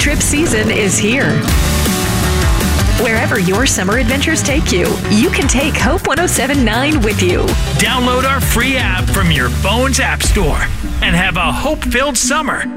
trip season is here. Wherever your summer adventures take you, you can take Hope 107.9 with you. Download our free app from your phone's app store and have a hope-filled summer